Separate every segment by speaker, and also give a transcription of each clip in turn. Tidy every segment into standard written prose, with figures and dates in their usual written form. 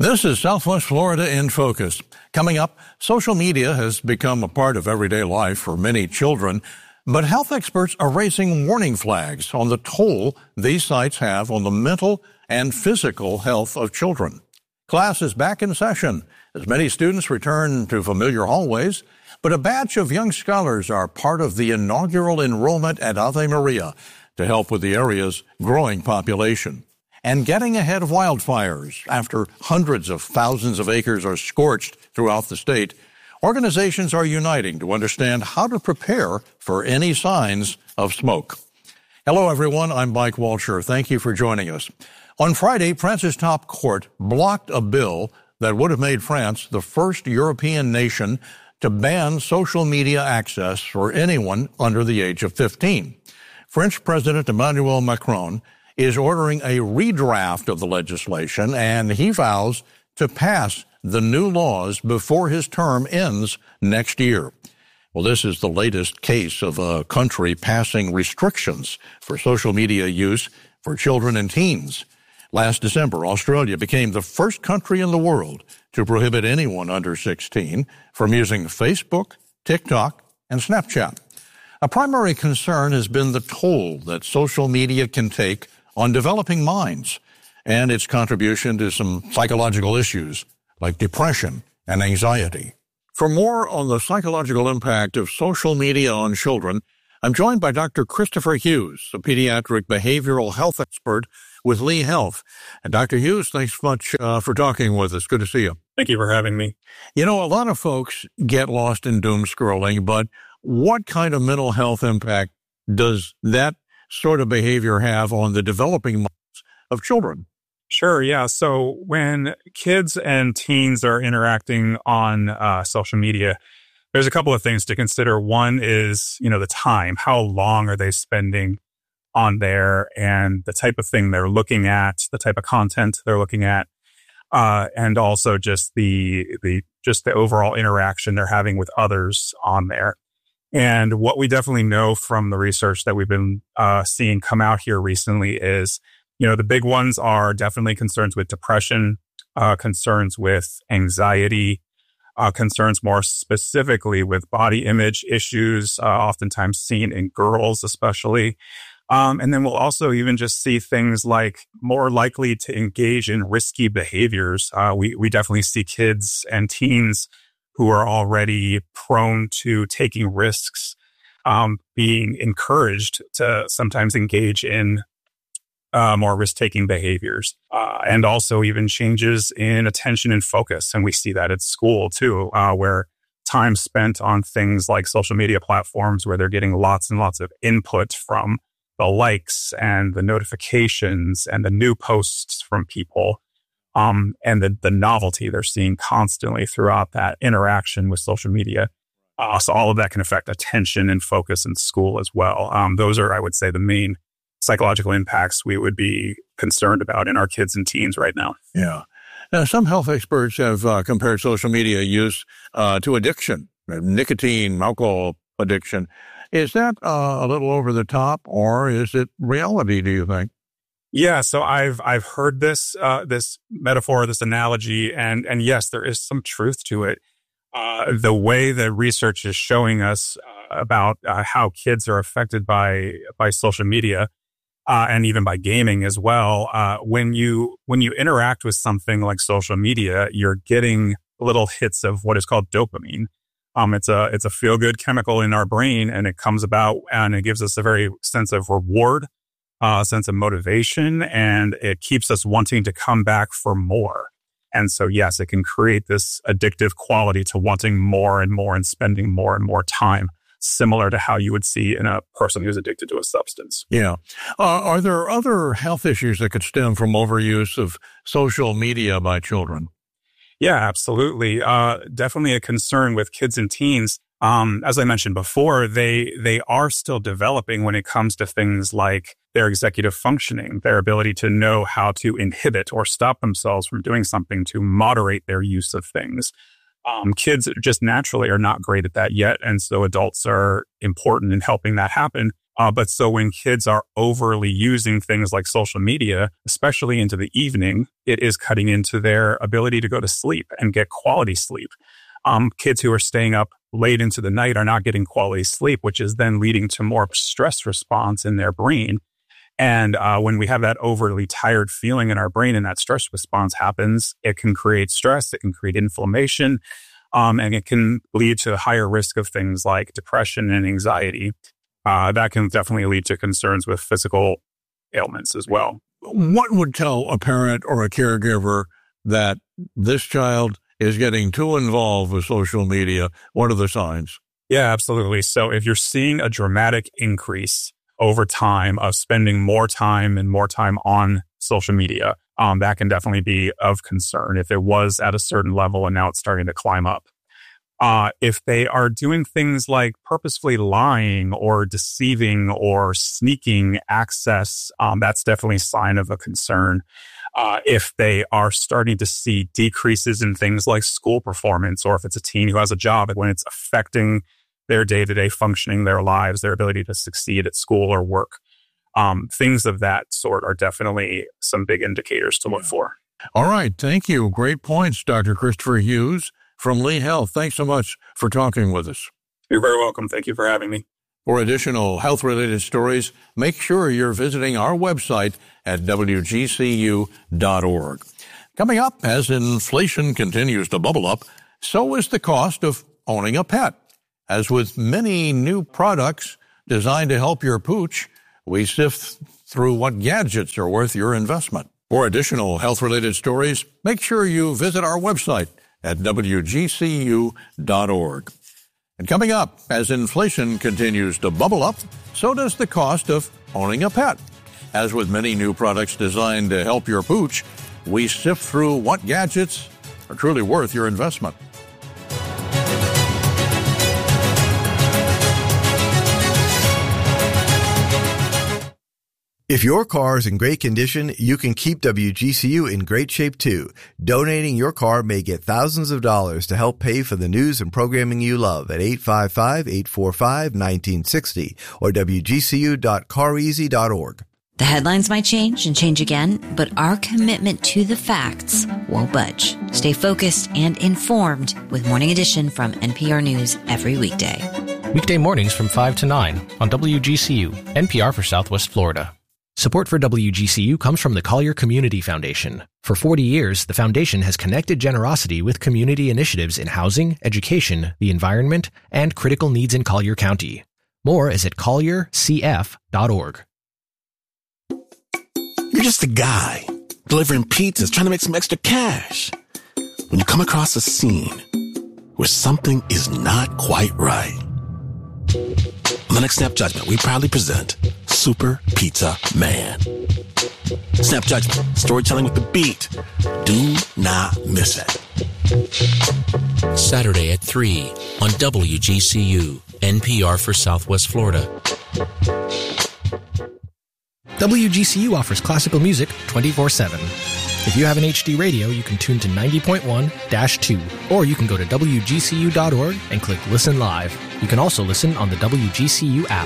Speaker 1: This is Southwest Florida in Focus. Coming up, social media has become a part of everyday life for many children, but health experts are raising warning flags on the toll these sites have on the mental and physical health of children. Class is back in session as many students return to familiar hallways, but a batch of young scholars are part of the inaugural enrollment at Ave Maria to help with the area's growing population. And getting ahead of wildfires after hundreds of thousands of acres are scorched throughout the state, organizations are uniting to understand how to prepare for any signs of smoke. Hello, everyone. I'm Mike Walsher. Thank you for joining us. On Friday, France's top court blocked a bill that would have made France the first European nation to ban social media access for anyone under the age of 15. French President Emmanuel Macron is ordering a redraft of the legislation, and he vows to pass the new laws before his term ends next year. Well, this is the latest case of a country passing restrictions for social media use for children and teens. Last December, Australia became the first country in the world to prohibit anyone under 16 from using Facebook, TikTok, and Snapchat. A primary concern has been the toll that social media can take on developing minds and its contribution to some psychological issues like depression and anxiety. For more on the psychological impact of social media on children, I'm joined by Dr. Christopher Hughes, a pediatric behavioral health expert with Lee Health. And Dr. Hughes, thanks much for talking with us. Good to see you.
Speaker 2: Thank you for having me.
Speaker 1: You know, a lot of folks get lost in doom scrolling, but what kind of mental health impact does that sort of behavior have on the developing minds of children?
Speaker 2: Sure, yeah. So when kids and teens are interacting on social media, there's a couple of things to consider. One is, the time. How long are they spending on there, and the type of thing they're looking at, the type of content they're looking at, and also just the overall interaction they're having with others on there. And what we definitely know from the research that we've been seeing come out here recently is, the big ones are definitely concerns with depression, concerns with anxiety, concerns more specifically with body image issues, oftentimes seen in girls especially. And then we'll also even just see things like more likely to engage in risky behaviors. We definitely see kids and teens who are already prone to taking risks, being encouraged to sometimes engage in more risk-taking behaviors, and also even changes in attention and focus. And we see that at school too, where time spent on things like social media platforms where they're getting lots and lots of input from the likes and the notifications and the new posts from people. And the novelty they're seeing constantly throughout that interaction with social media. So all of that can affect attention and focus in school as well. Those are, I would say, the main psychological impacts we would be concerned about in our kids and teens right now.
Speaker 1: Yeah. Now, some health experts have compared social media use to addiction, nicotine, alcohol addiction. Is that a little over the top, or is it reality, do you think?
Speaker 2: Yeah, so I've heard this metaphor, this analogy, and yes, there is some truth to it. The way that research is showing us about how kids are affected by social media and even by gaming as well. When you interact with something like social media, you're getting little hits of what is called dopamine. It's a feel good chemical in our brain, and it comes about and it gives us a very sense of reward. Sense of motivation, and it keeps us wanting to come back for more. And so, yes, it can create this addictive quality to wanting more and more and spending more and more time, similar to how you would see in a person who's addicted to a substance.
Speaker 1: Yeah. Are there other health issues that could stem from overuse of social media by children?
Speaker 2: Yeah, absolutely. Definitely a concern with kids and teens. As I mentioned before, they are still developing when it comes to things like their executive functioning, their ability to know how to inhibit or stop themselves from doing something, to moderate their use of things. Kids just naturally are not great at that yet. And so adults are important in helping that happen. But so when kids are overly using things like social media, especially into the evening, it is cutting into their ability to go to sleep and get quality sleep. Kids who are staying up late into the night are not getting quality sleep, which is then leading to more stress response in their brain. And when we have that overly tired feeling in our brain and that stress response happens, it can create stress, it can create inflammation, and it can lead to a higher risk of things like depression and anxiety. That can definitely lead to concerns with physical ailments as well.
Speaker 1: What would tell a parent or a caregiver that this child is getting too involved with social media? What are the signs?
Speaker 2: Yeah, absolutely. So if you're seeing a dramatic increase over time of spending more time on social media, that can definitely be of concern if it was at a certain level and now it's starting to climb up. If they are doing things like purposefully lying or deceiving or sneaking access, that's definitely a sign of a concern. If they are starting to see decreases in things like school performance, or if it's a teen who has a job, when it's affecting their day-to-day functioning, their lives, their ability to succeed at school or work, things of that sort are definitely some big indicators to look for.
Speaker 1: All right. Thank you. Great points, Dr. Christopher Hughes from Lee Health. Thanks so much for talking with us.
Speaker 2: You're very welcome. Thank you for having me.
Speaker 1: For additional health-related stories, make sure you're visiting our website at wgcu.org. Coming up, as inflation continues to bubble up, so is the cost of owning a pet. As with many new products designed to help your pooch, we sift through what gadgets are worth your investment. For additional health-related stories, make sure you visit our website at wgcu.org. And coming up, as inflation continues to bubble up, so does the cost of owning a pet. As with many new products designed to help your pooch, we sift through what gadgets are truly worth your investment.
Speaker 3: If your car is in great condition, you can keep WGCU in great shape too. Donating your car may get thousands of dollars to help pay for the news and programming you love at 855-845-1960 or wgcu.careasy.org.
Speaker 4: The headlines might change and change again, but our commitment to the facts won't budge. Stay focused and informed with Morning Edition from NPR News every weekday.
Speaker 5: Weekday mornings from 5 to 9 on WGCU, NPR for Southwest Florida. Support for WGCU comes from the Collier Community Foundation. For 40 years, the foundation has connected generosity with community initiatives in housing, education, the environment, and critical needs in Collier County. More is at colliercf.org.
Speaker 6: You're just a guy delivering pizzas, trying to make some extra cash, when you come across a scene where something is not quite right. On the next Snap Judgment, we proudly present Super Pizza Man. Snap Judgment, storytelling with the beat. Do not miss it.
Speaker 7: Saturday at 3 on WGCU, NPR for Southwest Florida.
Speaker 5: WGCU offers classical music 24/7. If you have an HD radio, you can tune to 90.1-2, or you can go to WGCU.org and click Listen Live. You can also listen on the WGCU app.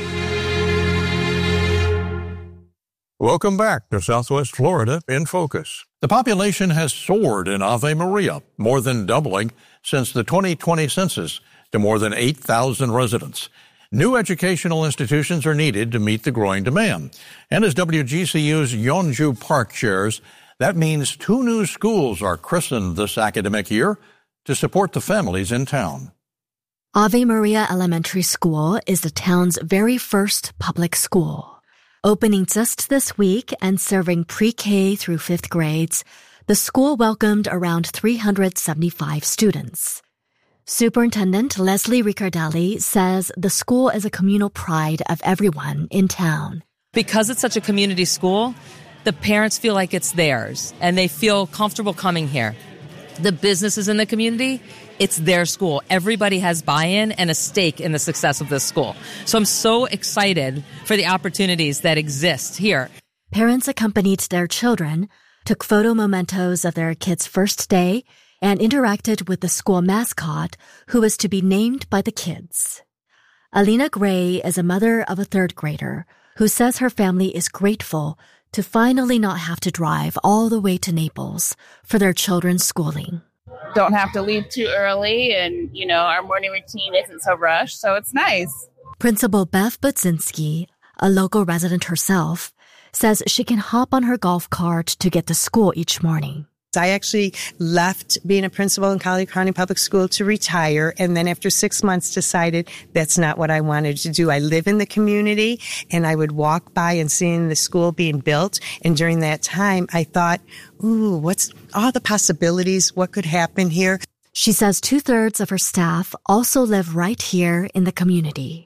Speaker 1: Welcome back to Southwest Florida in Focus. The population has soared in Ave Maria, more than doubling since the 2020 census to more than 8,000 residents. New educational institutions are needed to meet the growing demand. And as WGCU's Yeonju Park shares, that means 2 new schools are christened this academic year to support the families in town.
Speaker 8: Ave Maria Elementary School is the town's very first public school. Opening just this week and serving pre-K through 5th grades, the school welcomed around 375 students. Superintendent Leslie Riccardelli says the school is a communal pride of everyone in town.
Speaker 9: Because it's such a community school, the parents feel like it's theirs, and they feel comfortable coming here. The businesses in the community, it's their school. Everybody has buy-in and a stake in the success of this school. So I'm so excited for the opportunities that exist here.
Speaker 8: Parents accompanied their children, took photo mementos of their kids' first day, and interacted with the school mascot, who is to be named by the kids. Alina Gray is a mother of a third grader who says her family is grateful to finally not have to drive all the way to Naples for their children's schooling.
Speaker 10: Don't have to leave too early, and, our morning routine isn't so rushed, so it's nice.
Speaker 8: Principal Beth Budzinski, a local resident herself, says she can hop on her golf cart to get to school each morning.
Speaker 11: I actually left being a principal in Collier County Public School to retire, and then after 6 months decided that's not what I wanted to do. I live in the community, and I would walk by and seeing the school being built, and during that time I thought, what's all the possibilities? What could happen here?
Speaker 8: She says 2/3 of her staff also live right here in the community.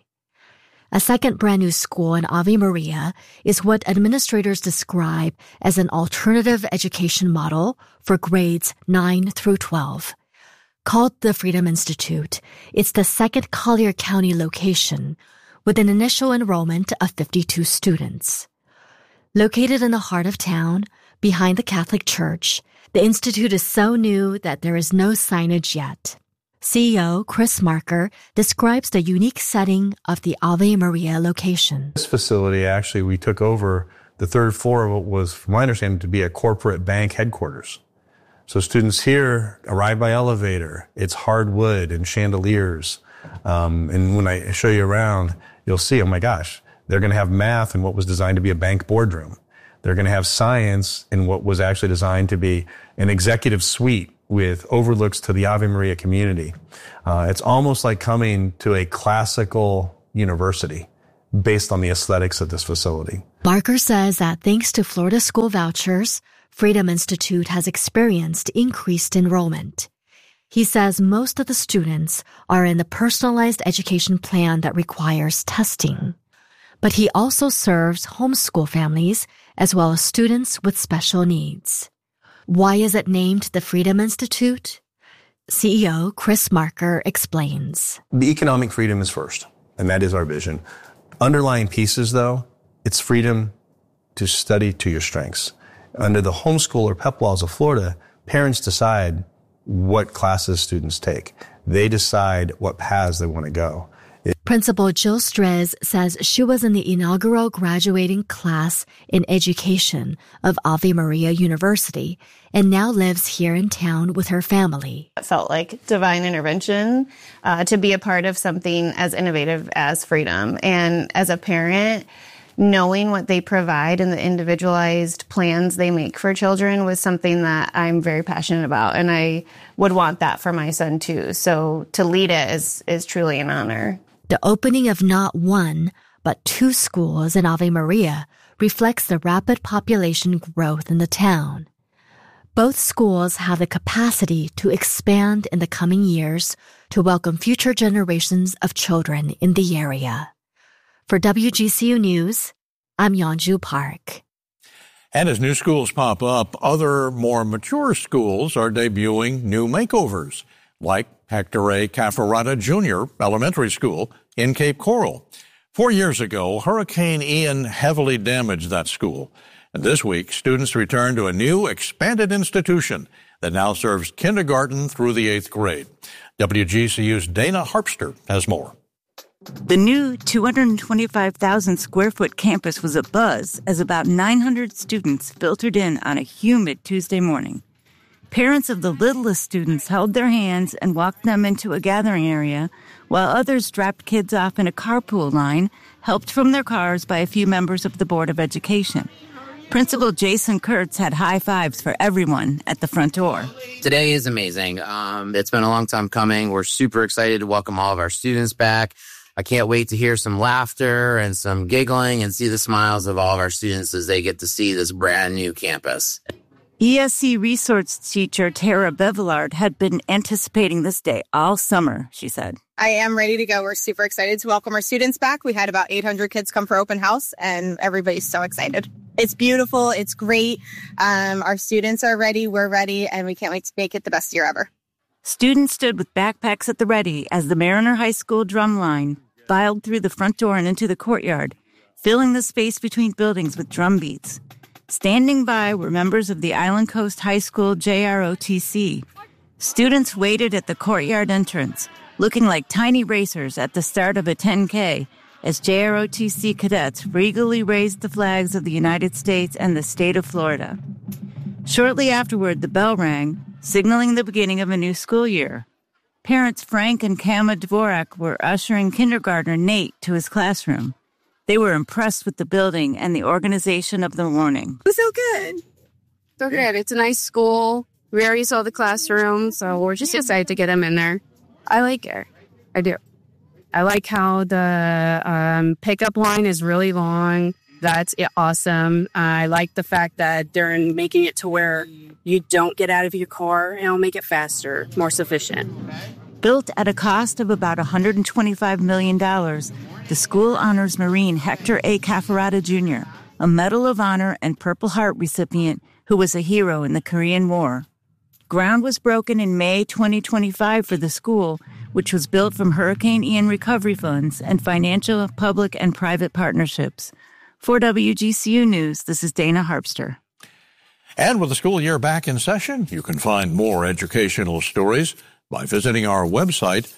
Speaker 8: A second brand new school in Ave Maria is what administrators describe as an alternative education model for grades 9 through 12. Called the Freedom Institute, it's the second Collier County location with an initial enrollment of 52 students. Located in the heart of town, behind the Catholic Church, the institute is so new that there is no signage yet. CEO Chris Marker describes the unique setting of the Ave Maria location.
Speaker 12: This facility, actually, we took over the third floor of what was, from my understanding, to be a corporate bank headquarters. So students here arrive by elevator. It's hardwood and chandeliers. And when I show you around, you'll see, oh my gosh, they're going to have math in what was designed to be a bank boardroom. They're going to have science in what was actually designed to be an executive suite with overlooks to the Ave Maria community. It's almost like coming to a classical university based on the aesthetics of this facility.
Speaker 8: Barker says that thanks to Florida school vouchers, Freedom Institute has experienced increased enrollment. He says most of the students are in the personalized education plan that requires testing. But he also serves homeschool families as well as students with special needs. Why is it named the Freedom Institute? CEO Chris Marker explains.
Speaker 12: The economic freedom is first, and that is our vision. Underlying pieces, though, it's freedom to study to your strengths. Under the homeschool or PEP laws of Florida, parents decide what classes students take. They decide what paths they want to go.
Speaker 8: Principal Jill Strez says she was in the inaugural graduating class in education of Ave Maria University and now lives here in town with her family.
Speaker 13: It felt like divine intervention to be a part of something as innovative as Freedom. And as a parent, knowing what they provide and the individualized plans they make for children was something that I'm very passionate about. And I would want that for my son, too. So to lead it is truly an honor.
Speaker 8: The opening of not one, but 2 schools in Ave Maria reflects the rapid population growth in the town. Both schools have the capacity to expand in the coming years to welcome future generations of children in the area. For WGCU News, I'm Yeonju Park.
Speaker 1: And as new schools pop up, other more mature schools are debuting new makeovers, like Hector A. Cafferata Jr. Elementary School in Cape Coral. 4 years ago, Hurricane Ian heavily damaged that school. And this week, students return to a new expanded institution that now serves kindergarten through the 8th grade. WGCU's Dana Harpster has more.
Speaker 14: The new 225,000 square foot campus was abuzz as about 900 students filtered in on a humid Tuesday morning. Parents of the littlest students held their hands and walked them into a gathering area, while others dropped kids off in a carpool line, helped from their cars by a few members of the Board of Education. Principal Jason Kurtz had high fives for everyone at the front door.
Speaker 15: Today is amazing. It's been a long time coming. We're super excited to welcome all of our students back. I can't wait to hear some laughter and some giggling and see the smiles of all of our students as they get to see this brand new campus.
Speaker 14: ESC resource teacher Tara Bevillard had been anticipating this day all summer, she said.
Speaker 16: I am ready to go. We're super excited to welcome our students back. We had about 800 kids come for open house, and everybody's so excited. It's beautiful. It's great. Our students are ready. We're ready, and we can't wait to make it the best year ever.
Speaker 14: Students stood with backpacks at the ready as the Mariner High School drum line filed through the front door and into the courtyard, filling the space between buildings with drum beats. Standing by were members of the Island Coast High School JROTC. Students waited at the courtyard entrance, looking like tiny racers at the start of a 10K, as JROTC cadets regally raised the flags of the United States and the state of Florida. Shortly afterward, the bell rang, signaling the beginning of a new school year. Parents Frank and Kama Dvorak were ushering kindergartner Nate to his classroom. They were impressed with the building and the organization of the morning.
Speaker 17: It was so good. So good. It's a nice school. We already saw the classroom, so we're just excited to get him in there. I like it. I do. I like how the pickup line is really long. That's awesome. I like the fact that they're making it to where you don't get out of your car, and it'll make it faster, more sufficient.
Speaker 14: Built at a cost of about $125 million, the school honors Marine Hector A. Cafferata Jr., a Medal of Honor and Purple Heart recipient who was a hero in the Korean War. Ground was broken in May 2025 for the school, which was built from Hurricane Ian recovery funds and financial, public, and private partnerships. For WGCU News, this is Dana Harpster.
Speaker 1: And with the school year back in session, you can find more educational stories by visiting our website,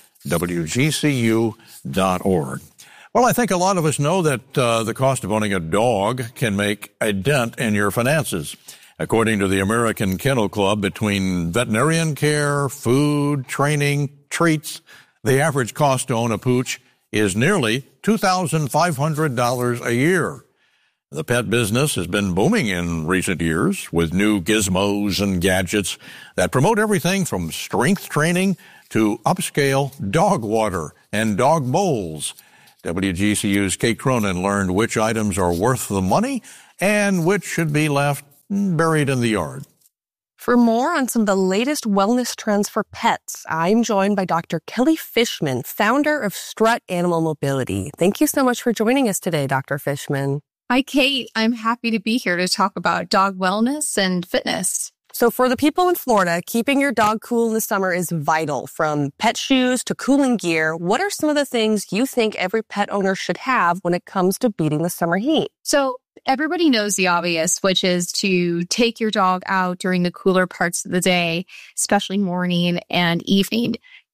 Speaker 1: wgcu.org. Well, I think a lot of us know that the cost of owning a dog can make a dent in your finances. According to the American Kennel Club, between veterinarian care, food, training, treats, the average cost to own a pooch is nearly $2,500 a year. The pet business has been booming in recent years with new gizmos and gadgets that promote everything from strength training to upscale dog water and dog bowls. WGCU's Kate Cronin learned which items are worth the money and which should be left buried in the yard.
Speaker 18: For more on some of the latest wellness trends for pets, I'm joined by Dr. Kelly Fishman, founder of Strut Animal Mobility. Thank you so much for joining us today, Dr. Fishman.
Speaker 19: Hi, Kate. I'm happy to be here to talk about dog wellness and fitness.
Speaker 18: So for the people in Florida, keeping your dog cool in the summer is vital. From pet shoes to cooling gear, what are some of the things you think every pet owner should have when it comes to beating the summer heat?
Speaker 19: So everybody knows the obvious, which is to take your dog out during the cooler parts of the day, especially morning and evening.